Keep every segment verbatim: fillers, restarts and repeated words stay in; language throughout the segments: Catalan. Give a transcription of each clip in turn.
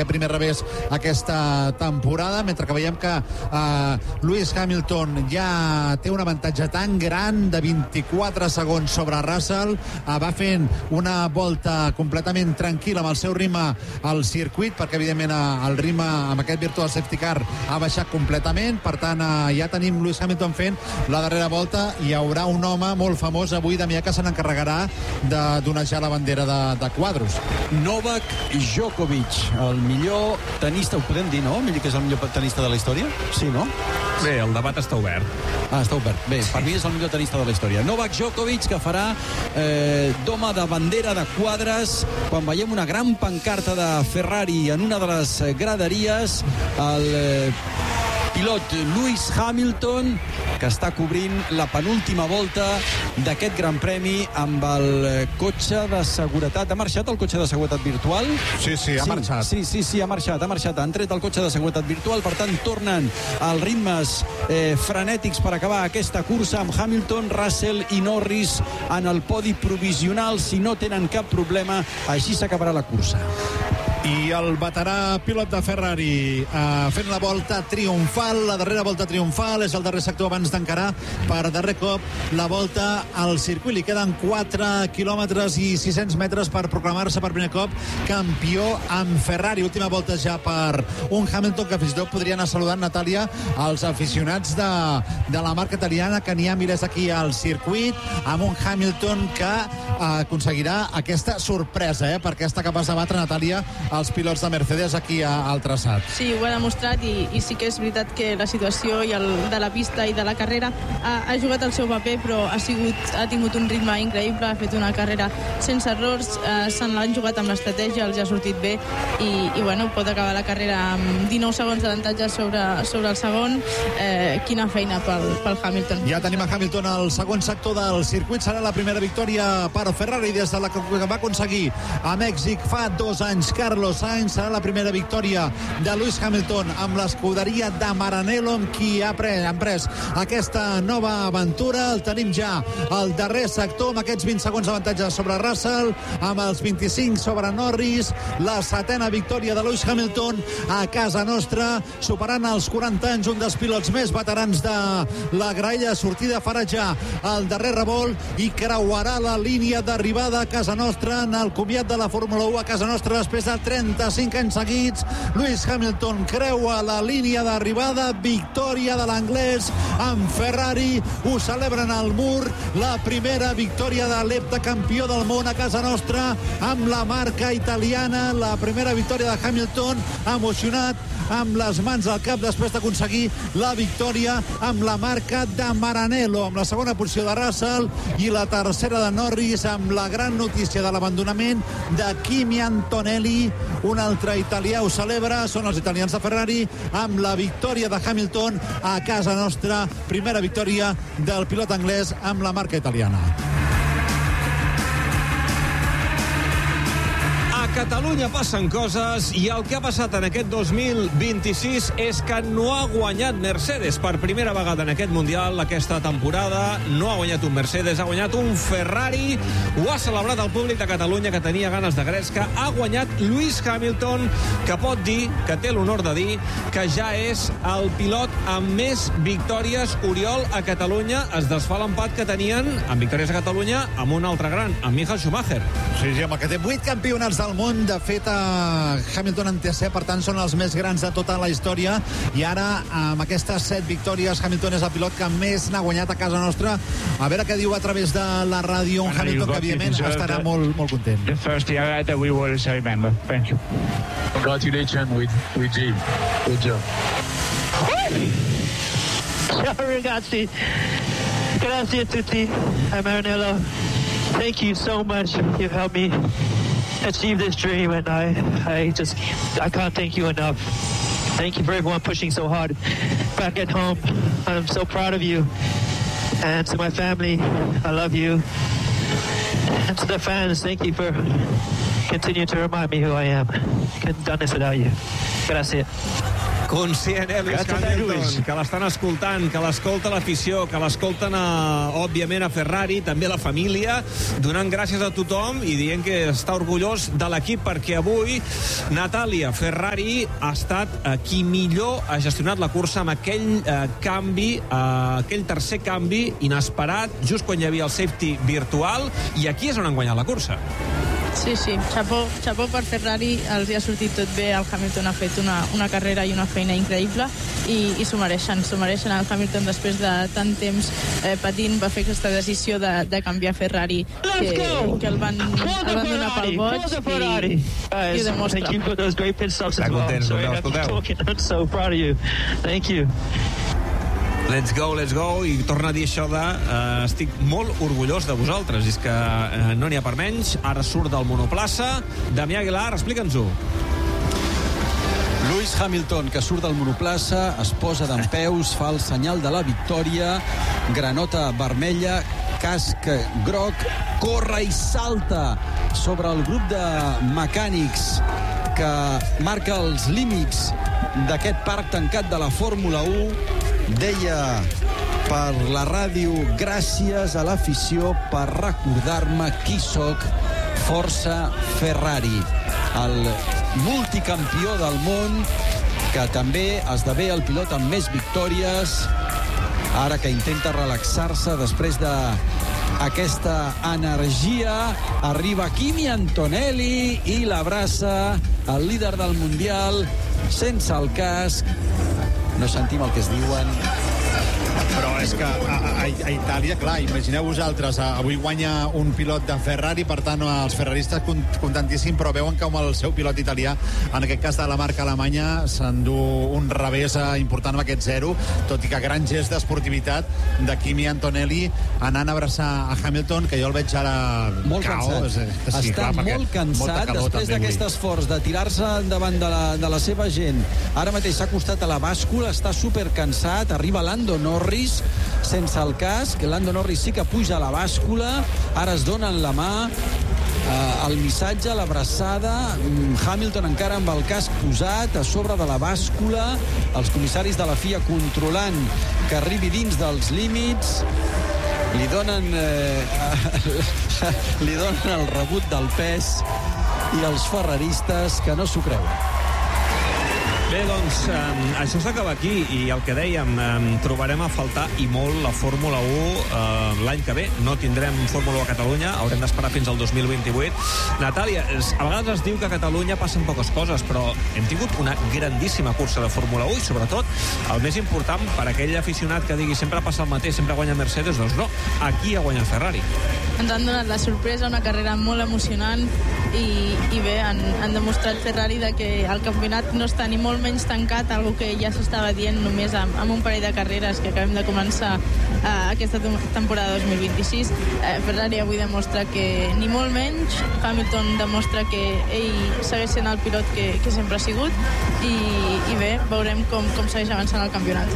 aquest primer revés aquesta temporada, mentre que veiem que eh, Lewis Hamilton ja té un avantatge tan gran de vint-i-quatre segons sobre Russell, eh, va fent una volta completament tranquil·la amb el seu ritme al circuit, perquè evidentment eh, el ritme amb aquest virtual safety car ha baixat completament. Per tant, eh, ja tenim Lewis Hamilton fent la darrera volta. Hi haurà un home molt famós avui, Damià, que se n'encarregarà de donejar la bandera de, de quadros. Novak Djokovic, el millor tenista, ho podem dir, no? Que és el millor tenista de la història? Sí, no? Bé, el debat està obert. Ah, està obert. Bé, per mi és el millor tenista de la història. Novak Djokovic, que farà eh, d'home de bandera de quadres quan veiem una gran pancarta de Ferrari en una de les graderies, el eh, pilot Lewis Hamilton, que està cobrint la penúltima volta d'aquest Gran Premi amb el cotxe de seguretat. Ha marxat el cotxe de seguretat virtual? Sí, sí, ha sí, marxat. Sí, sí, sí, ha marxat, ha marxat. Han tret el cotxe de seguretat virtual, per tant, tornen als ritmes eh, frenètics per acabar aquesta cursa amb Hamilton, Russell i Norris en el podi provisional. Si no tenen cap problema, així s'acabarà la cursa. I el veterà pilot de Ferrari eh, fent la volta triomfal, la darrera volta triomfal, és el darrer sector abans d'encarar per darrer cop la volta al circuit. Li queden quatre quilòmetres i sis-cents metres per proclamar-se per primer cop campió amb Ferrari. Última volta ja per un Hamilton que fins i tot podria anar saludant, Natàlia, als aficionats de, de la marca italiana, que n'hi ha milers aquí al circuit, amb un Hamilton que eh, aconseguirà aquesta sorpresa, eh, perquè està capaç de batre, Natàlia, els pilots de Mercedes aquí a, al traçat. Sí, ho ha demostrat i, i sí que és veritat que la situació i el, de la pista i de la carrera ha, ha jugat el seu paper, però ha, sigut, ha tingut un ritme increïble, ha fet una carrera sense errors, eh, se l'han jugat amb l'estratègia, els ha sortit bé i, i bueno, pot acabar la carrera amb dinou segons d'avantatge sobre, sobre el segon. Eh, quina feina pel, pel Hamilton. Ja tenim a Hamilton al segon sector del circuit. Serà la primera victòria per Ferrari des de la que va aconseguir a Mèxic fa dos anys Carlos Sainz. Serà la primera victòria de Lewis Hamilton amb l'escuderia de Maranello, amb qui ha pres, han pres aquesta nova aventura. El tenim ja al darrer sector amb aquests vint segons d'avantatge sobre Russell, amb els vint-i-cinc sobre Norris. La setena victòria de Lewis Hamilton a casa nostra, superant els quaranta anys, un dels pilots més veterans de la graella. Sortida farà ja el darrer revolt i creuarà la línia d'arribada a casa nostra en el comiat de la Fórmula u a casa nostra després de trenta-cinc anys seguits. Lewis Hamilton creua la línia d'arribada, victòria de l'anglès amb Ferrari, ho celebren al mur, la primera victòria de l'heptacampió del món a casa nostra amb la marca italiana, la primera victòria de Hamilton, emocionat, amb les mans al cap després d'aconseguir la victòria amb la marca de Maranello, amb la segona posició de Russell i la tercera de Norris, amb la gran notícia de l'abandonament de Kimi Antonelli. Un altre italià ho celebra, són els italians de Ferrari, amb la victòria de Hamilton a casa nostra, primera victòria del pilot anglès amb la marca italiana. A Catalunya passen coses i el que ha passat en aquest dos mil vint-i-sis és que no ha guanyat Mercedes per primera vegada en aquest Mundial aquesta temporada. No ha guanyat un Mercedes, ha guanyat un Ferrari. Ho ha celebrat el públic de Catalunya, que tenia ganes de gresca. Ha guanyat Lewis Hamilton, que pot dir, que té l'honor de dir, que ja és el pilot amb més victòries. Oriol, a Catalunya es desfà l'empat que tenien amb victòries a Catalunya amb un altre gran, amb Michael Schumacher. Sí, sí, home, que té vuit campionats del món. De fet, a Hamilton en té set, per tant són els més grans de tota la història, i ara amb aquestes set victòries Hamilton és el pilot que més n'ha guanyat a casa nostra. A veure què diu a través de la ràdio un Hamilton que evidentment estarà molt, molt content. The first year that we will remember. Thank you. Congratulations with, with Jim. Good job. Ciao ragazzi. Grazie a tutti. I'm Maranello. Thank you so much. You've helped me achieve this dream, and I, I just, I can't thank you enough. Thank you for everyone pushing so hard back at home. I'm so proud of you. And to my family, I love you. And to the fans, thank you for continuing to remind me who I am. Couldn't have done this without you. Gracias. Conscient, eh, Lewis Hamilton, que l'estan escoltant, que l'escolta l'afició, que l'escolten, òbviament, a Ferrari, també la família, donant gràcies a tothom i dient que està orgullós de l'equip, perquè avui Natalia Ferrari ha estat eh, qui millor ha gestionat la cursa amb aquell eh, canvi, eh, aquell tercer canvi inesperat, just quan hi havia el safety virtual, i aquí és on han guanyat la cursa. Sí, sí, xapó, xapó per Ferrari, els hi ha sortit tot bé, el Hamilton ha fet una, una carrera i una feina increïble i, i s'ho mereixen, s'ho mereixen. El Hamilton, després de tant temps eh, patint, va fer aquesta decisió de, de canviar Ferrari, que, que el van, el van donar pel boig i, i ho demostra. Thank you for those great pit stops as well. Content, Sorry, I have to keep talking. I'm so proud of you. Thank you. Let's go, let's go, i torna a dir això de eh, estic molt orgullós de vosaltres, és que eh, no n'hi ha per menys. Ara surt del monoplaça Damià Aguilar, explica'ns-ho. Lewis Hamilton, que surt del monoplaça, es posa dempeus, fa el senyal de la victòria, granota vermella, casc groc, corre i salta sobre el grup de mecànics que marca els límits d'aquest parc tancat de la Fórmula u. Deia per la ràdio: gràcies a l'afició per recordar-me qui soc, força Ferrari. El multicampió del món, que també esdevé el pilot amb més victòries, ara que intenta relaxar-se després d'aquesta energia, arriba Kimi Antonelli i l'abraça, el líder del Mundial, sense el casc. No sentim el que es diuen. Però és que a, a, a Itàlia, clar, imagineu vosaltres, avui guanya un pilot de Ferrari, per tant els ferraristes contentíssim, però veuen com el seu pilot italià, en aquest cas de la marca alemanya, s'endú un revés important amb aquest zero, tot i que gran gest d'esportivitat de Kimi Antonelli anant a abraçar a Hamilton, que jo el veig ara molt cansat. És, és, sí, està clar, molt cansat després d'aquest esforç de tirar-se davant de la, de la seva gent. Ara mateix s'ha acostat a la bàscula, està supercansat, arriba Lando Norris sense el casc. Lando Norris sí que puja a la bàscula, ara es donen la mà, eh, el missatge, l'abraçada, Hamilton encara amb el casc posat a sobre de la bàscula, els comissaris de la F I A controlant que arribi dins dels límits, li donen eh, li donen el rebut del pes, i els ferraristes que no s'ho creuen. Bé, doncs, eh, això s'acaba aquí, i el que dèiem, eh, trobarem a faltar i molt la Fórmula u eh, l'any que ve. No tindrem Fórmula u a Catalunya, haurem d'esperar fins al dos mil vint-i-vuit. Natàlia, a vegades es diu que a Catalunya passen poques coses, però hem tingut una grandíssima cursa de Fórmula u, i sobretot el més important per aquell aficionat que digui sempre passa el mateix, sempre guanya Mercedes, doncs no, aquí ha guanyat Ferrari. Ens han donat la sorpresa, una carrera molt emocionant, i, i bé, han, han demostrat Ferrari de que el campionat no està ni molt menys tancat, algo que ja s'estava dient només amb, amb un parell de carreres que acabem de començar eh, aquesta temporada dos mil vint-i-sis. Eh, Ferrari avui demostra que ni molt menys, Hamilton demostra que ell segueix sent el pilot que, que sempre ha sigut, i, i bé, veurem com, com segueix avançant el campionat.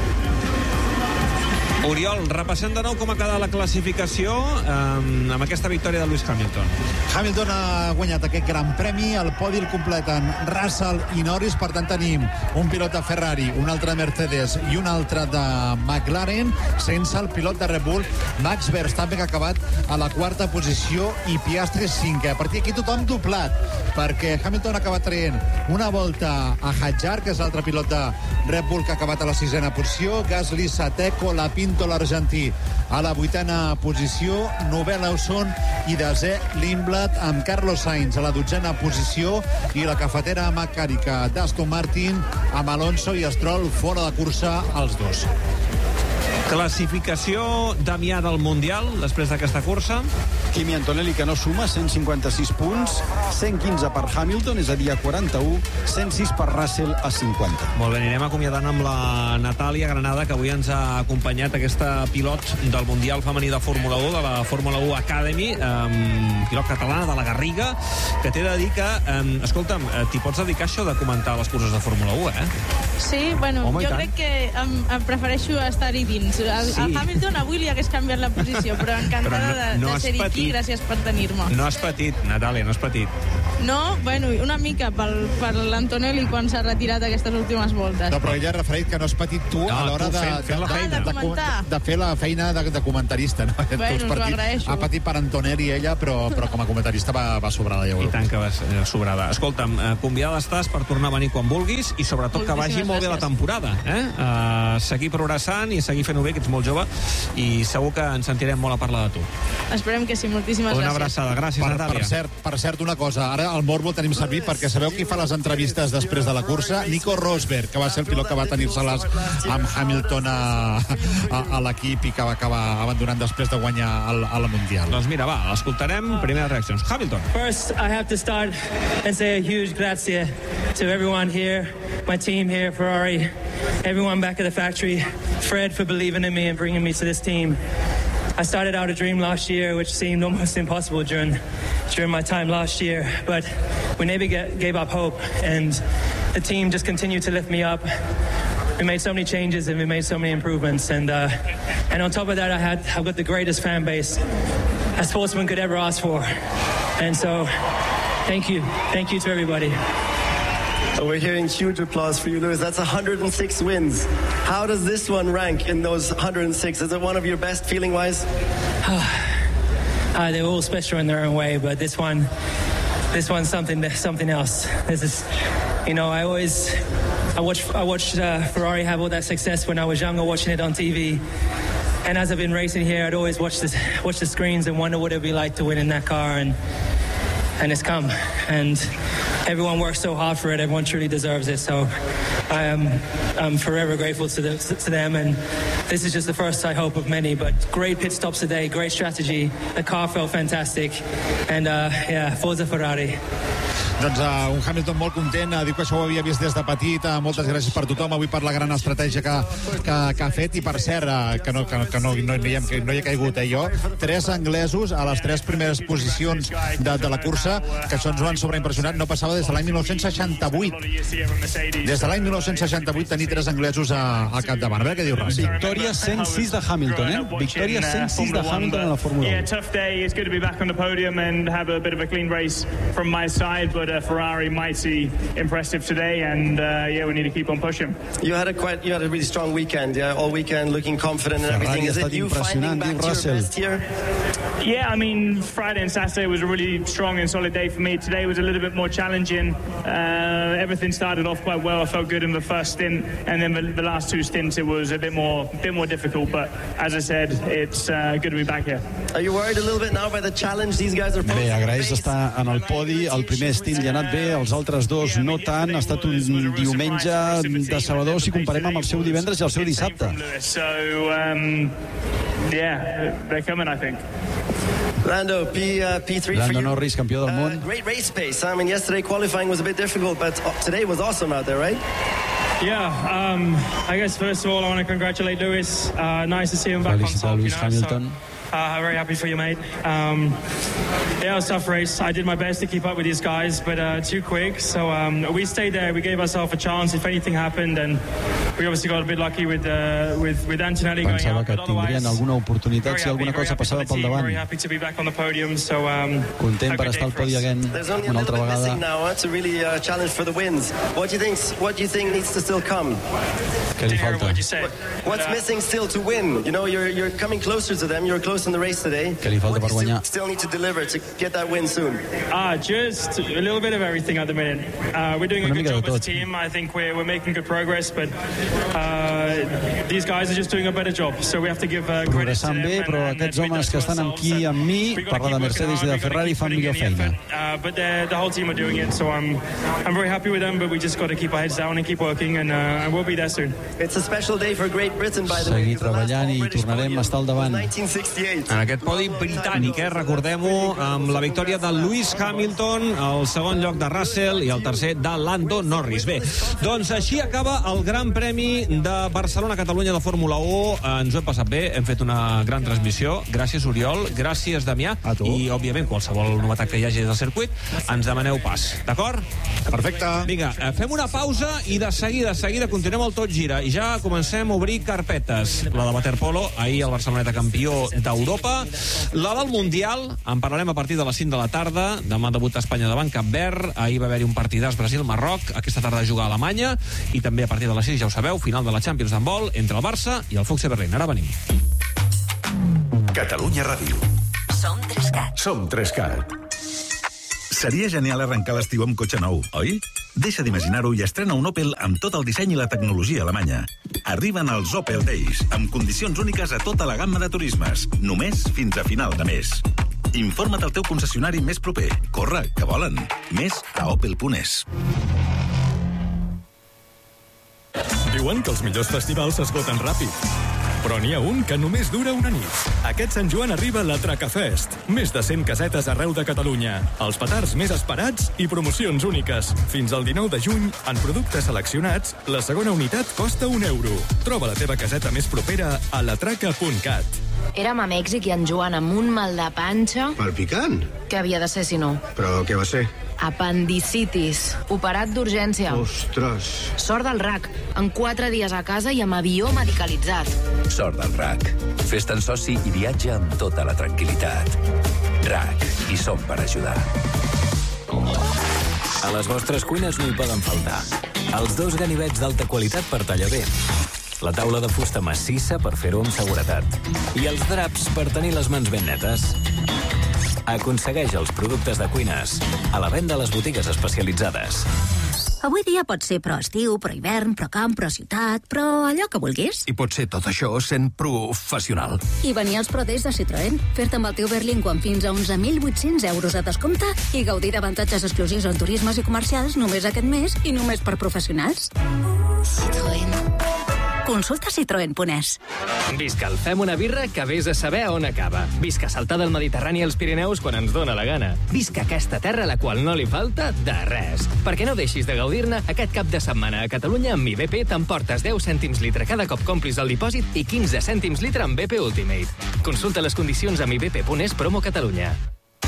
Oriol, repassem de nou com ha quedat la classificació eh, amb aquesta victòria de Lewis Hamilton. Hamilton ha guanyat aquest gran premi, el podi el completen Russell i Norris, per tant tenim un pilot de Ferrari, un altre de Mercedes i un altre de McLaren, sense el pilot de Red Bull, Max Verstappen, que ha acabat a la quarta posició, i Piastri cinquè. A partir d'aquí tothom doblat, perquè Hamilton ha acabat traient una volta a Hadjar, que és l'altre pilot de Red Bull, que ha acabat a la sisena posició, Gasly setè, Colapinto l'argentí a la vuitena posició, novè Lawson i desè Lindblad, amb Carlos Sainz a la dotzena posició, i la cafetera mecànica d'Aston Martin amb Alonso i Stroll fora de cursa, els dos. Classificació, Damià, del Mundial després d'aquesta cursa. Kimi Antonelli, que no suma, cent cinquanta-sis punts, cent quinze per Hamilton, és a dir, a quaranta-u, cent sis per Russell, a cinquanta. Molt bé, anirem acomiadant amb la Natàlia Granada, que avui ens ha acompanyat, aquesta pilot del Mundial femení de Fórmula u, de la Fórmula u Academy, eh, pilot catalana de la Garriga, que t'he de dir que, eh, escolta'm, t'hi pots dedicar això de comentar les curses de Fórmula u, eh? Sí, bueno, Home, jo crec que em, em prefereixo estar-hi dins. El, sí. el Hamilton avui li hagués canviat la posició, però encantada però no, de, no de ser-hi aquí. i gràcies per tenir-me. No és petit, Natàlia, no és petit. No, bueno, una mica pel, per l'Antonelli quan s'ha retirat aquestes últimes voltes. No, però ella ha referit que no és petit tu No, a l'hora tu de, fent- fent la de, feina. de, Ah, de comentar. de, de fer la feina de, de comentarista. No? Bueno, us ho agraeixo. Ha patit per Antonelli ella, però, però com a comentarista va, va sobrada, ja ho I veureu. tant que vas eh, sobrada. Escolta'm, eh, convidada estàs per tornar a venir quan vulguis i sobretot que vagi Moltíssimes molt bé la gràcies. temporada. Eh? Uh, seguir progressant i seguir fent-ho bé, que ets molt jove, i segur que ens sentirem molt a parlar de tu. Esperem que sí, moltíssimes Una gràcies. abraçada. Gràcies, Per, Natàlia. per, cert, per cert, una cosa, ara el morbo el tenim servit perquè sabeu qui fa les entrevistes després de la cursa? Nico Rosberg, que va ser el pilot que va tenir-se-les amb Hamilton a, a, a l'equip i que va acabar abandonant després de guanyar el, a la Mundial. Doncs mira, va, escoltarem primeres reaccions. Hamilton. First, I have to start and say a huge grazie to everyone here, my team here, Ferrari, everyone back at the factory, Fred for believing in me and bringing me to this team. I started out a dream last year, which seemed almost impossible during during my time last year, but we never get, gave up hope, and the team just continued to lift me up. We made so many changes and we made so many improvements, and uh, and on top of that, I had I've got the greatest fan base a sportsman could ever ask for, and so thank you, thank you to everybody. We're hearing huge applause for you, Lewis. That's one hundred six wins. How does this one rank in those one hundred six? Is it one of your best feeling-wise? Uh, they're all special in their own way, but this one, this one's something something else. This is, you know, I always, I watched I watched uh, Ferrari have all that success when I was younger, watching it on T V. And as I've been racing here, I'd always watch this, watch the screens and wonder what it'd be like to win in that car, and and it's come. And everyone works so hard for it. Everyone truly deserves it. So I am I'm forever grateful to, the, to them. And this is just the first, I hope, of many. But great pit stops today, great strategy. The car felt fantastic. And uh, yeah, Forza Ferrari. Doncs uh, un Hamilton molt content, uh, diu que això ho havia vist des de petit, uh, moltes gràcies per tothom avui per la gran estratègia que, que, que ha fet, i per cert, uh, que, no, que, que no, no, no, hi hem, que no hi he caigut, eh, jo, tres anglesos a les tres primeres posicions de, de la cursa, que això ens ho han sobreimpressionat, no passava des de l'any dinou seixanta-vuit. Des de l'any dinou seixanta-vuit tenir tres anglesos a, al capdavant. A veure què diu Russell. Victòria cent sis de Hamilton, eh? Victòria cent sis de Hamilton en la Fórmula Yeah, u. tough day. It's good to be back on the podium and have a bit of a clean race from my side, but uh, Ferrari mighty impressive today, and uh, yeah, we need to keep on pushing. You had a quite, you had a really strong weekend, yeah, all weekend, looking confident and everything. Ferrari ha Is estat it you finding impressionant, back diu to your Russell. best here? Yeah, I mean, Friday and Saturday was a really strong and solid day for me. Today was a little bit more challenging. Uh, everything started off quite well. I felt good in the first stint, and then the, the last two stints it was a bit more, bit more difficult. But as I said, it's uh, good to be back here. Are you worried a little bit now by the challenge these guys are posing? Bé, agraeix estar en el podi, el primer stint li ha anat bé, els altres dos no tant, ha estat un diumenge decebedor si comparem amb el seu divendres i el seu dissabte. So, um, yeah, they're coming, I think. Lando, P, uh, P three for Lando you. Norris, campió del Uh, món. great race pace. I mean, yesterday qualifying was a bit difficult, but uh, today was awesome out there, right? Yeah, um, I guess first of all I want to congratulate Lewis. Uh, nice to see him back on Felicitar top. Lewis you know, Hamilton. So, uh, very happy for you, mate. Um, yeah, it was a tough race. I did my best to keep up with these guys, but uh, too quick. So um, we stayed there. We gave ourselves a chance if anything happened, and we obviously got a bit lucky with uh, with with Antonelli going Pensava out. que But otherwise, tindrien alguna oportunitat very si alguna happy, very cosa happy for passava the pel team, davant. Very happy to be back on the podium. So um, Content a per good estar al day for podi us. again There's only a una little altra bit missing vegada. now uh, to really uh, challenge for the wins. What do you think? What do you think needs to still come? Què li falta? What you said. What's But, uh, missing still to win? You know, you're you're coming closer to them. You're close in the race today. Què li falta What per do you guanyar? still, still need to deliver to get that win soon? Ah, just a little bit of everything at the minute. Uh, we're doing a Una good mica de job as a tot. team. I think we're, we're making good progress, but uh, these guys are just doing a better job. So we have to give uh, credit to Progressant them. bé, and, però uh, aquests admit homes that que to estan ourselves, aquí that amb mi, we gotta parla de keep Mercedes working i de hard, we gotta Ferrari, keep fan putting millor in the feina. effort. Uh, but the, the whole team are doing it, so I'm I'm very happy with them. But we just got to keep our heads down and keep working, and, uh, and we'll be there soon. It's a special day for Great Britain, by the way. Seguir because the last treballant i all-British tornarem podium a estar al davant. was nineteen sixty-eight. En aquest podi britànic, eh, recordem-ho, amb la victòria de Lewis Hamilton, el segon lloc de Russell i el tercer de Lando Norris. Bé, doncs així acaba el Gran Premi de Barcelona-Catalunya de Fórmula u. Ens ho hem passat bé, hem fet una gran transmissió. Gràcies, Oriol, gràcies, Damià. A tu. I, òbviament, qualsevol novetat que hi hagi del circuit, ens demaneu pas. D'acord? Perfecte. Vinga, eh, fem una pausa i de seguida, de seguida continuem el Tot Gira i ja comencem a obrir carpetes. La de waterpolo, ahir el Barceloneta campió d'Europa Europa. La del Mundial, en parlarem a partir de les cinc de la tarda. Demà debuta Espanya davant Cap Verd. Ahir va haver-hi un partidàs Brasil-Marroc. Aquesta tarda juga a Alemanya. I també a partir de les sis, ja ho sabeu, final de la Champions d'handbol entre el Barça i el F C Berlín. Ara venim. Catalunya Ràdio. Som Trescat. Som Trescat. Seria genial arrencar l'estiu amb cotxe nou, oi? Deixa d'imaginar-ho i estrena un Opel amb tot el disseny i la tecnologia alemanya. Arriben els Opel Days, amb condicions úniques a tota la gamma de turismes, només fins a final de mes. Informa't al teu concessionari més proper. Corre, que volen. Més a opel punt es. Diuen que els millors festivals s'esgoten ràpid. Però n'hi ha un que només dura una nit. Aquest Sant Joan arriba la Traca Fest. Més de cent casetes arreu de Catalunya. Els petards més esperats i promocions úniques. Fins al dinou de juny, en productes seleccionats, la segona unitat costa un euro. Troba la teva caseta més propera a latraca punt cat. Érem a Mèxic i en Joan amb un mal de panxa... Palpicant? Què havia de ser, si no? Però què va ser? Apendicitis. Operat d'urgència. Ostres. Sort del R A C. En quatre dies a casa i amb avió medicalitzat. Sort del R A C. Fes-te'n soci i viatja amb tota la tranquil·litat. R A C. Hi som per ajudar. A les vostres cuines no hi poden faltar els dos ganivets d'alta qualitat per tallar bé, la taula de fusta massissa per fer-ho amb seguretat i els draps per tenir les mans ben netes. Aconsegueix els productes de cuines a la venda a les botigues especialitzades. Avui dia pot ser pro estiu, pro hivern, pro camp, pro ciutat, però allò que vulguis. I pot ser tot això sent professional. I venir als Pro Days de Citroën, fer-te amb el teu Berlingo amb fins a onze mil vuit-cents euros de descompte i gaudir d'avantatges exclusius en turismes i comercials només aquest mes i només per professionals. Citroën. Consulta citroen punt es. Visca el Fem una birra que vés a saber on acaba. Visca saltar del Mediterrani als Pirineus quan ens dóna la gana. Visca aquesta terra a la qual no li falta de res. Perquè no deixis de gaudir-ne, aquest cap de setmana a Catalunya amb I B P t'emportes deu cèntims litre cada cop complis el dipòsit i quinze cèntims litre amb B P Ultimate. Consulta les condicions amb i b p punt es promo Catalunya.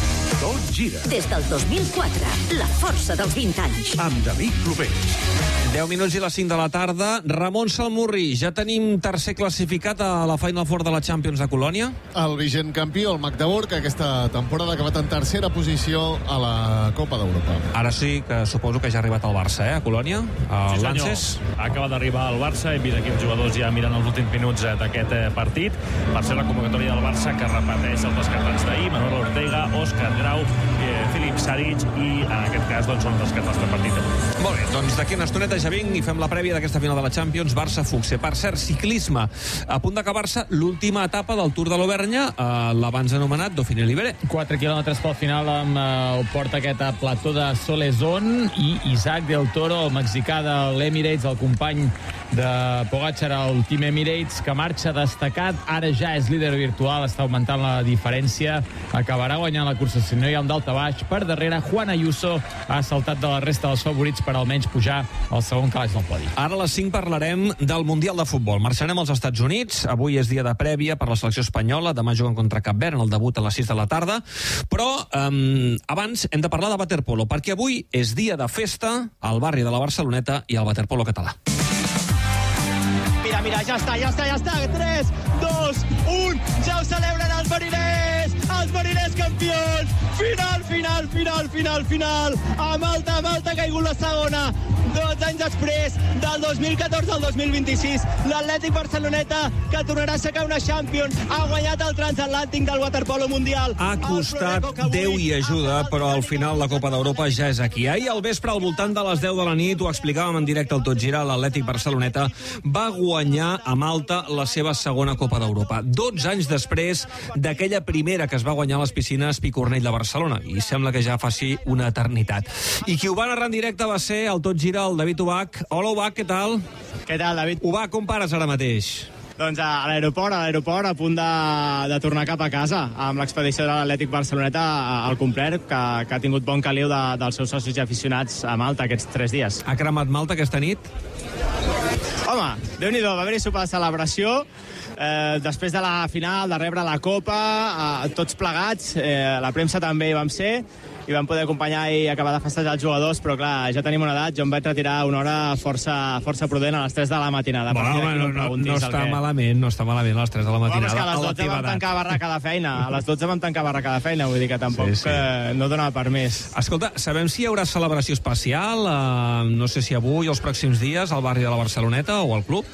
Tot gira. Des del dos mil quatre, la força dels vint anys. Amb David Clopés. deu minuts i les cinc de la tarda. Ramon Salmurri, ja tenim tercer classificat a la Final Four de la Champions de Colònia? El vigent campió, el Magdeburg, aquesta temporada ha acabat en tercera posició a la Copa d'Europa. Ara sí que suposo que ja ha arribat el Barça, eh, a Colònia, al sí, Lances. Ha acabat d'arribar al Barça, hem vist aquí els jugadors ja mirant els últims minuts d'aquest partit. Per ser la convocatòria del Barça que repeteix els descartats d'ahir, Manuel Ortega, Òscar Grau, eh, Filip Saric i en aquest cas doncs, són descartats del partit. Molt bé, doncs d'aquí una estoneta ja vinc i fem la prèvia d'aquesta final de la Champions, Barça-Fuxe. Per cert, ciclisme, a punt d'acabar-se l'última etapa del Tour de l'Auvergne, eh, l'abans anomenat Dauphiné Libéré. quatre quilòmetres pel final amb eh, el porta aquest a plató de Solezón i Isaac del Toro, el mexicà de l'Emirates, el company de Pogacar al Team Emirates, que marxa destacat, ara ja és líder virtual, està augmentant la diferència, acabarà guanyant la cursa si no hi ha un d'alta baix. Per darrere, Juan Ayuso ha saltat de la resta dels favorits per almenys pujar al segon calaix del podi. Ara a les cinc parlarem del Mundial de Futbol. Marxarem als Estats Units. Avui és dia de prèvia per la selecció espanyola. Demà juguen contra Cap Verd en el debut a les sis de la tarda. Però um, abans hem de parlar de waterpolo, perquè avui és dia de festa al barri de la Barceloneta i al waterpolo català. Mira, mira, ja està, ja està, ja està. tres, dos, un, ja ho celebren els mariners! Els mariners campions! Final, final, final, final, final! A Malta, Malta ha caigut la segona. Dos anys després, del dos mil catorze al dos mil vint-i-sis, l'Atlètic Barceloneta, que tornarà a aixecar una Champions, ha guanyat el transatlàntic del waterpolo mundial. Ha costat Déu i ajuda, però al final la Copa d'Europa ja és aquí. Ahir al vespre, al voltant de les deu de la nit, ho explicàvem en directe al Tot Gira, l'Atlètic Barceloneta va guanyar a Malta la seva segona Copa d'Europa. dotze anys després d'aquella primera que es va guanyar a les piscines Picornell de Barcelona, i sembla que ja faci una eternitat. I qui ho va narrar en directe va ser el Tot Gira, el David Ubach. Hola, Ubach, què tal? Què tal, David? Ubach, com pares ara mateix? Doncs a l'aeroport, a l'aeroport, a punt de, de tornar cap a casa, amb l'expedició de l'Atlètic Barceloneta al complet, que, que ha tingut bon caliu de, dels seus socis i aficionats a Malta aquests tres dies. Ha cremat Malta aquesta nit? Home, Déu-n'hi-do, va haver-hi sopar de celebració, eh, després de la final, de rebre la Copa, eh, tots plegats, eh, la premsa també hi vam ser, i vam poder acompanyar i acabar de festejar els jugadors, però clar, ja tenim una edat, jo em vaig retirar una hora força, força prudent a les tres de la matinada. Bueno, home, no, no, no està que... malament, no està malament a les tres de la matinada. Home, és que a les dotze vam tancar barraca de feina, a les dotze vam tancar barraca de feina, vull dir que tampoc sí, sí. Eh, no donava per més. Escolta, sabem si hi haurà celebració especial, eh, no sé si avui o els pròxims dies, al barri de la Barceloneta o al club?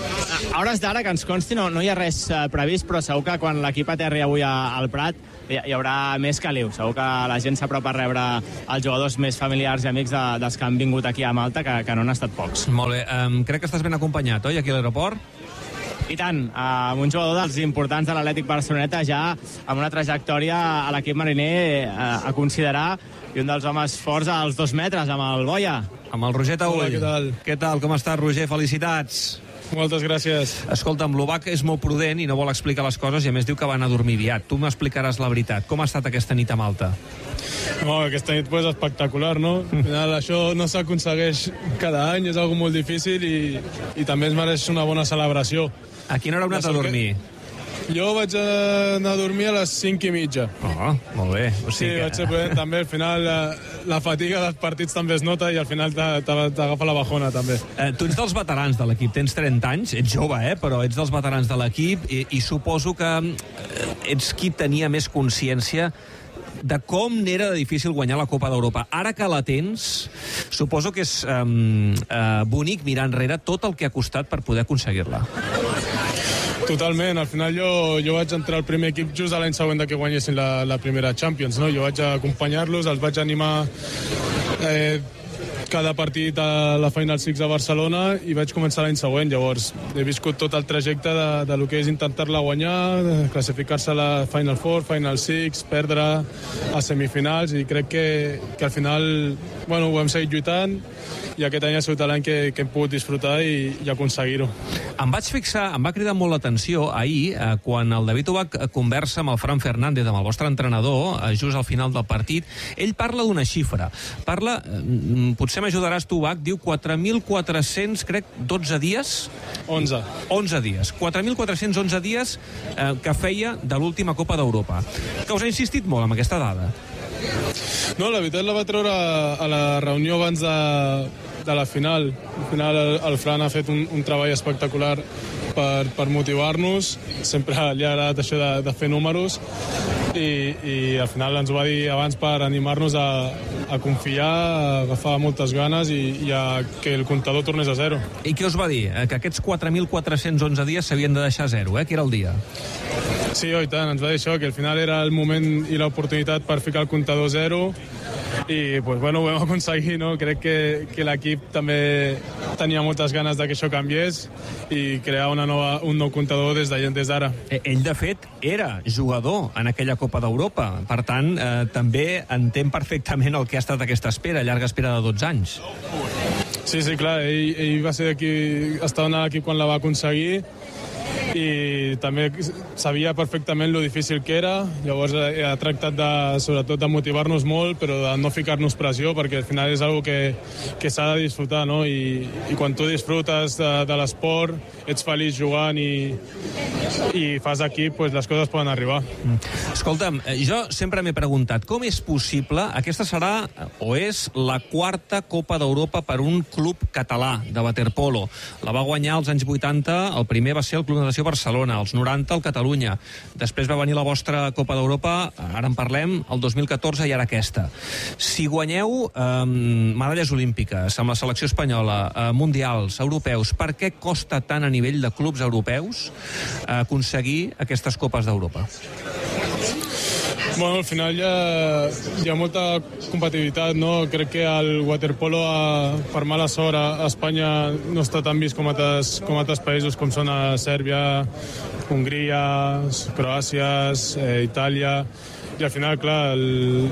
A hores d'ara, que ens consti, no, no hi ha res eh, previst, però segur que quan l'equip aterri avui a, al Prat hi, hi haurà més caliu. Segur que la gent s'apropa a rebre els jugadors més familiars i amics de, dels que han vingut aquí a Malta, que, que no han estat pocs. Molt bé, um, crec que estàs ben acompanyat, oi, aquí a l'aeroport? I tant, amb un jugador dels importants de l'Atlètic Barceloneta ja amb una trajectòria a l'equip mariner a, a considerar, i un dels homes forts als dos metres, amb el Boia. Amb el Roger Taüll. Hola, què tal? Què tal, com estàs, Roger? Felicitats. Moltes gràcies. Escolta'm, l'Obac és molt prudent i no vol explicar les coses i a més diu que va anar a dormir aviat. Tu m'explicaràs la veritat. Com ha estat aquesta nit a Malta? No, aquesta nit pues, espectacular, no? Al final això no s'aconsegueix cada any, és algo molt difícil i, i també es mereix una bona celebració. A quina hora heu anat a dormir? Que... Jo vaig anar a dormir a les cinc i mitja. Oh, molt bé. O sigui sí, que... vaig ser prudent, també. Al final la, la fatiga dels partits també es nota i al final t'agafa la bajona, també. Eh, tu ets dels veterans de l'equip, tens trenta anys, ets jove, eh? Però ets dels veterans de l'equip i, i suposo que ets qui tenia més consciència de com n'era de difícil guanyar la Copa d'Europa. Ara que la tens, suposo que és um, uh, bonic mirar enrere tot el que ha costat per poder aconseguir-la. Totalment, al final jo, jo vaig entrar al primer equip just a l'any següent de que guanyessin la, la primera Champions, no? Jo vaig acompanyar-los, els vaig animar eh, cada partit a la Final Six a Barcelona i vaig començar l'any següent. Llavors he viscut tot el trajecte de, de lo que és intentar-la guanyar, classificar-se a la Final Four, Final Six, perdre a semifinals, i crec que, que al final bueno, ho hem seguit lluitant i aquest any ha sigut l'any que, que hem pogut disfrutar i, i aconseguir-ho. Em vaig fixar, em va cridar molt l'atenció ahir, eh, quan el David Obac conversa amb el Fran Fernández, amb el vostre entrenador, eh, just al final del partit. Ell parla d'una xifra. Parla, eh, potser m'ajudaràs tu, Obac, diu quatre mil quatre-cents, crec, dotze dies? onze. onze dies. quatre mil quatre-cents onze dies eh, que feia de l'última Copa d'Europa. Que us ha insistit molt amb aquesta dada? No, la veritat la va treure a la reunió abans de, de la final. Al final el, el Fran ha fet un, un treball espectacular per, per motivar-nos. Sempre li ha agradat això de, de fer números i, i al final ens ho va dir abans per animar-nos a, a confiar, a agafar moltes ganes i, i a que el comptador tornés a zero. I què us va dir? Que aquests quatre mil quatre-cents onze dies s'havien de deixar a zero, eh? Que era el dia. Sí, oi tant, ens va dir això, que al final era el moment i l'oportunitat per ficar el comptador zero i pues, bueno, ho vam aconseguir, no? Crec que, que l'equip també tenia moltes ganes de que això canviés i crear una nova, un nou comptador des d'ara. Ell, de fet, era jugador en aquella Copa d'Europa, per tant, eh, també entén perfectament el que ha estat aquesta espera, llarga espera de dotze anys. Sí, sí, clar, ell, ell va ser aquí, estava en l'equip quan la va aconseguir i també sabia perfectament lo difícil que era. Llavors ha tractat de, sobretot de motivar-nos molt, però de no ficar-nos pressió, perquè al final és una que, que s'ha de disfrutar, no? I, i quan tu disfrutes de, de l'esport, ets feliç jugant i, i fas equip, pues les coses poden arribar. Escolta'm, jo sempre m'he preguntat com és possible, aquesta serà o és la quarta Copa d'Europa per un club català de waterpolo. La va guanyar als anys vuitanta, el primer va ser el Club Natació Barcelona, als noranta el Catalunya, després va venir la vostra Copa d'Europa, ara en parlem, el dos mil catorze i ara aquesta. Si guanyeu eh, medalles olímpiques amb la selecció espanyola, eh, mundials, europeus, per què costa tant a nivell de clubs europeus eh, aconseguir aquestes Copes d'Europa? Bueno, al final hi ha, hi ha molta competitivitat, no? Crec que el waterpolo, a, per mala sort, a Espanya no està tan vist com altres, com altres països com són a Sèrbia, Hongria, Croàcia, eh, Itàlia. I al final, clar, el,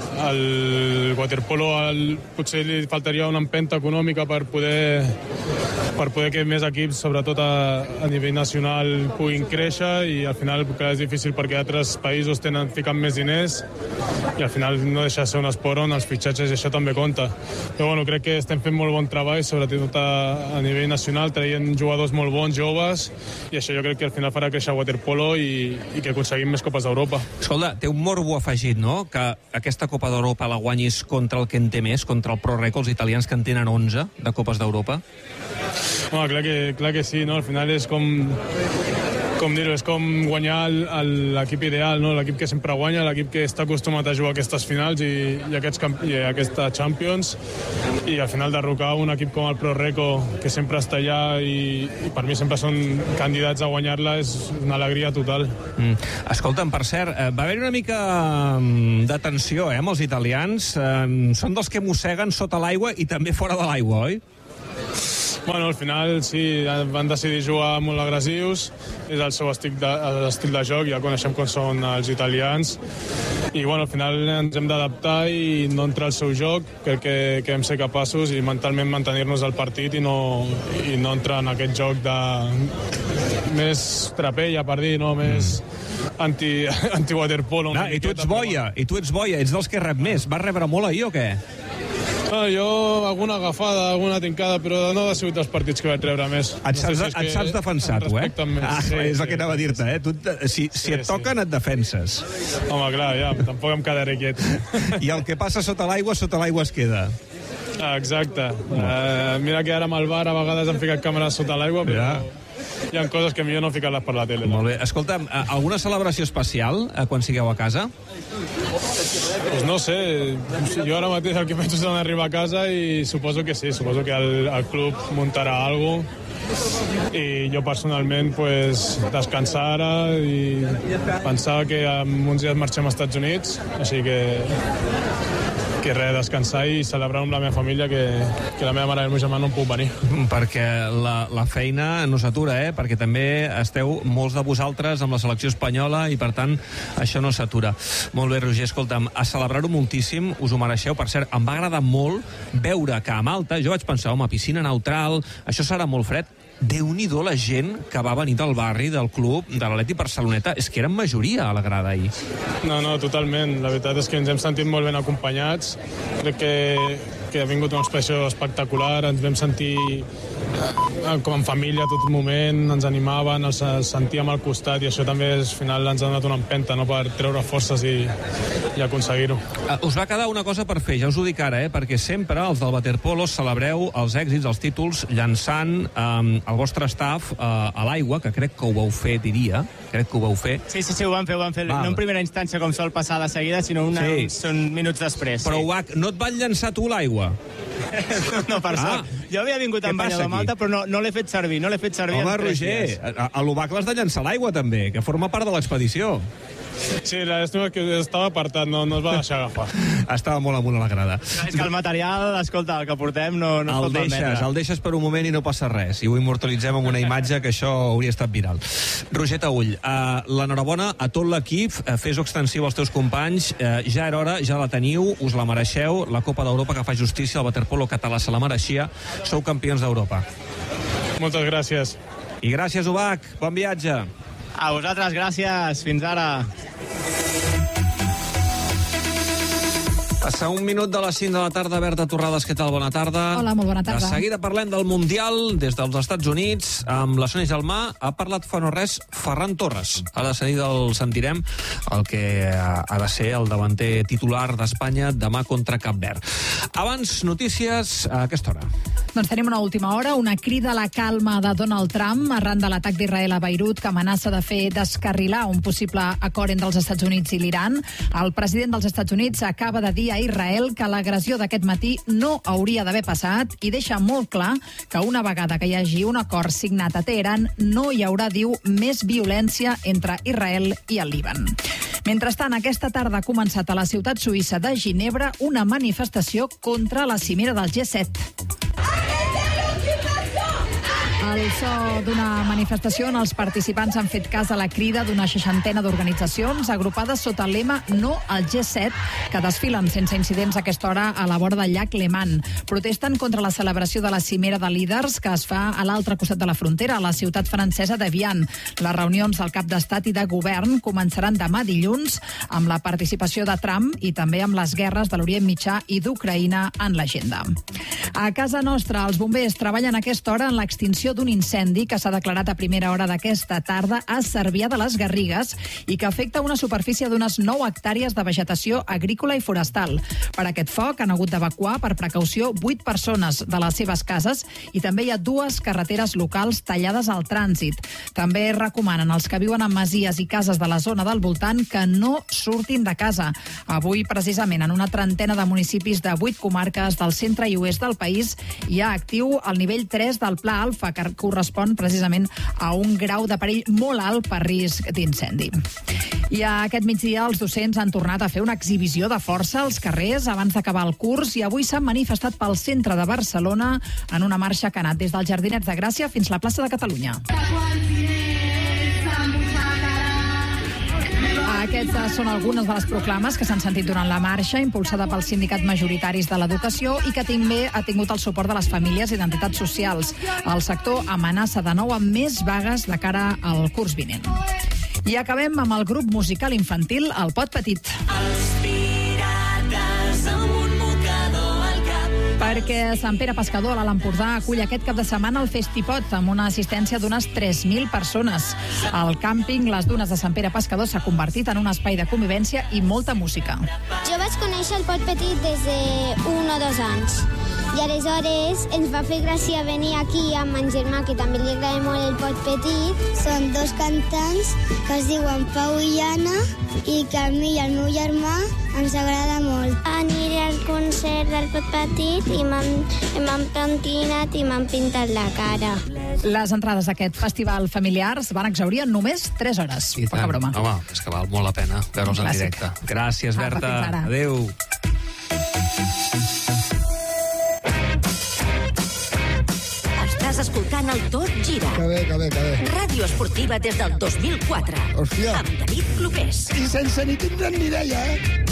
el waterpolo el, potser li faltaria una empenta econòmica per poder, per poder que més equips, sobretot a, a nivell nacional, puguin créixer, i al final, clar, és difícil perquè altres països tenen, fiquen més diners i al final no deixa de ser un esport on els fitxatges i això també compta. Però bueno, crec que estem fent molt bon treball, sobretot a, a nivell nacional, traient jugadors molt bons, joves, i això jo crec que al final farà créixer el waterpolo i, i que aconseguim més Copes d'Europa. Escolta, té un molt morbo afegit, no?, que aquesta Copa d'Europa la guanyis contra el que en té més, contra el Pro Rec, els italians que en tenen onze de Copes d'Europa? Bueno, clar que, clar que sí, no? Al final és com... com dir-ho, és com guanyar l'equip ideal, no? L'equip que sempre guanya, l'equip que està acostumat a jugar aquestes finals i, i, aquests, i aquesta Champions, i al final derrocar un equip com el Pro Reco, que sempre està allà i, i per mi sempre són candidats a guanyar-la, és una alegria total. Mm. Escolta'm, per cert, va haver una mica de tensió, eh, amb els italians. Són dels que mosseguen sota l'aigua i també fora de l'aigua, oi? Bueno, al final sí, van decidir jugar molt agressius, és el seu estil de, l'estil de joc, ja coneixem com són els italians, i bueno, al final ens hem d'adaptar i no entrar al seu joc, crec que, que hem ser capaços i mentalment mantenir-nos al partit i no, i no entrar en aquest joc de més trapella, per dir, no? Més anti, anti-waterpolo. No, i tu ets boia, i tu ets boia, ets dels que rep més. Vas rebre molt ahir o què? Ah, jo alguna agafada, alguna tincada, però no ha sigut els partits que vaig rebre més. Et saps, no sé si et saps defensar, tu, eh? Ah, sí, és el que anava a dir-te, eh? Tu, si si sí, et toquen, sí. Et defenses. Home, clar, ja, tampoc em quedaré quiet. I el que passa sota l'aigua, sota l'aigua es queda. Ah, exacte. Uh, mira que ara amb el bar a vegades han ficat càmeres sota l'aigua, però... Ja. Hi ha coses que millor no ficar-les per la tele. Molt bé. Escolta'm, alguna celebració especial quan sigueu a casa? Pues no sé, jo ara mateix el que penso és arribar a casa i suposo que sí, suposo que el, el club muntarà alguna cosa i jo personalment pues, descansar ara i pensava que en uns dies marxem als Estats Units, així que que res, descansar i celebrar amb la meva família que, que la meva mare i el meu germà no em puc venir. Perquè la, la feina no s'atura, eh? Perquè també esteu molts de vosaltres amb la selecció espanyola i per tant això no s'atura. Molt bé, Roger, escolta'm, a celebrar-ho moltíssim, us ho mereixeu. Per cert, em va agradar molt veure que a Malta, jo vaig pensar, home, piscina neutral, això serà molt fred. Déu-n'hi-do la gent que va venir del barri, del club, de l'Atlètic Barceloneta. És que eren majoria a la grada ahir. No, no, totalment. La veritat és que ens hem sentit molt ben acompanyats. Crec que, que ha vingut una expressió espectacular. Ens vam sentir eh, com en família a tot moment, ens animaven, ens sentíem al costat i això també al final ens ha donat una empenta, no?, per treure forces i, i aconseguir-ho. Uh, us va quedar una cosa per fer, ja us ho dic ara, eh? Perquè sempre els del waterpolo celebreu els èxits, els títols, llançant um, el vostre staff uh, a l'aigua, que crec que ho vau fer, diria. Crec que ho vau fer. Sí, sí, sí, ho vam fer, ho vam fer. Val. No en primera instància, com sol passar de seguida, sinó una, sí. Són minuts després. Però sí. Uac, no et van llançar tu l'aigua? No, per sort. Ah, jo havia vingut amb banyador Malta, però no, no l'he fet servir, no l'he fet servir. Home, Roger, a, a l'Ubac l'has de llançar l'aigua, també, que forma part de l'expedició. Sí, l'estava que estava apartat, no, no es va deixar agafar. Estava molt amunt a la grada. És que el material, escolta, el que portem no, no el es pot deixes, permetre. El deixes per un moment i no passa res. I ho immortalitzem amb una imatge que això hauria estat viral. Roger Taüll, uh, l'enhorabona a tot l'equip, uh, fes-ho extensiu als teus companys. Uh, ja era hora, ja la teniu, us la mereixeu. La Copa d'Europa que fa justícia, el waterpolo català se la mereixia. Sou campions d'Europa. Moltes gràcies. I gràcies, Ubac. Bon viatge. A vosaltres, gràcies. Fins ara. Passa un minut de les cinc de la tarda. Berta Torrades, què tal? Bona tarda. Hola, molt bona tarda. De seguida parlem del Mundial des dels Estats Units amb la Sònia Gelmà. Ha parlat fa no res Ferran Torres. A la seguida el sentirem, el que ha de ser el davanter titular d'Espanya demà contra Cap Verd. Abans, notícies a aquesta hora. Doncs tenim una última hora, una crida a la calma de Donald Trump arran de l'atac d'Israel a Beirut que amenaça de fer descarrilar un possible acord entre els Estats Units i l'Iran. El president dels Estats Units acaba de dir a Israel que l'agressió d'aquest matí no hauria d'haver passat i deixa molt clar que una vegada que hi hagi un acord signat a Teheran no hi haurà, diu, més violència entre Israel i el Líban. Mentrestant, aquesta tarda ha començat a la ciutat suïssa de Ginebra una manifestació contra la cimera del G set. Al so d'una manifestació on els participants han fet cas a la crida d'una seixantena d'organitzacions agrupades sota el lema No al G set, que desfilen sense incidents a aquesta hora a la vora del llac Léman. Protesten contra la celebració de la cimera de líders que es fa a l'altre costat de la frontera, a la ciutat francesa d'Evian. Les reunions del cap d'estat i de govern començaran demà dilluns amb la participació de Trump i també amb les guerres de l'Orient Mitjà i d'Ucraïna en l'agenda. A casa nostra, els bombers treballen a aquesta hora en l'extinció d'un incendi que s'ha declarat a primera hora d'aquesta tarda a Cervià de les Garrigues i que afecta una superfície d'unes nou hectàrees de vegetació agrícola i forestal. Per aquest foc han hagut d'evacuar per precaució vuit persones de les seves cases i també hi ha dues carreteres locals tallades al trànsit. També recomanen als que viuen en masies i cases de la zona del voltant que no surtin de casa. Avui, precisament, en una trentena de municipis de vuit comarques del centre i oest del país hi ha actiu el nivell tres del Pla Alfa, que correspon precisament a un grau de perill molt alt per risc d'incendi. I aquest migdia els docents han tornat a fer una exhibició de força als carrers abans d'acabar el curs i avui s'han manifestat pel centre de Barcelona en una marxa que ha anat des dels Jardinets de Gràcia fins a la plaça de Catalunya. Aquestes són algunes de les proclames que s'han sentit durant la marxa, impulsada pels sindicats majoritaris de l'educació i que també ha tingut el suport de les famílies i d'entitats socials. El sector amenaça de nou amb més vagues de cara al curs vinent. I acabem amb el grup musical infantil El Pot Petit. Els pirates amb un mocador al cap. Perquè Sant Pere Pescador a l'Alt Empordà acull aquest cap de setmana el Festipot amb una assistència d'unes tres mil persones. El càmping Les Dunes de Sant Pere Pescador s'ha convertit en un espai de convivència i molta música. Jo vaig conèixer el Pot Petit des d'un o dos anys. I aleshores ens va fer gràcia venir aquí amb en germà, que també li agrada molt el Pot Petit. Són dos cantants que es diuen Pau i Anna i que a mi i al meu germà ens agrada molt. Aniré al concert del Pot Petit i m'han pentinat i m'han pintat la cara. Les entrades d'aquest festival familiar es van exhaurir en només tres hores. I Poca tant. broma. Home, és que val molt la pena veure'ls en Clàssic. directe. Gràcies, Apa, Berta. fins ara. Adéu. Estàs escoltant el Tot Gira. Que bé, que bé, que bé. Ràdio esportiva des del dos mil quatre. Hòstia. Amb David Clopés. I sense ni tindre'n ni idea, eh?